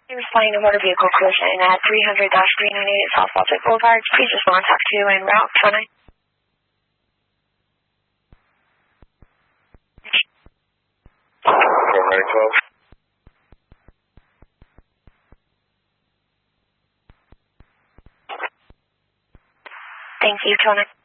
He was flying a motor vehicle collision at 300-398 South Baltic Boulevard. Please respond, talk to en route 29. Thank you, 29.